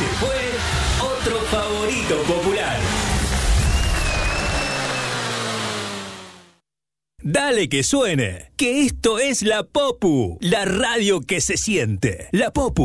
Este fue otro favorito popular. Dale que suene, que esto es La Popu, la radio que se siente. La Popu.